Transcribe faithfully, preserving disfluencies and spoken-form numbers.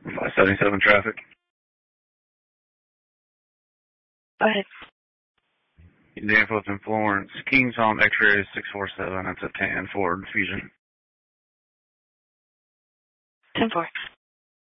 five seventy-seven traffic. Go ahead. Danforth and Florence. Kings Home X-ray six four seven. That's a ten Ford Fusion. ten four.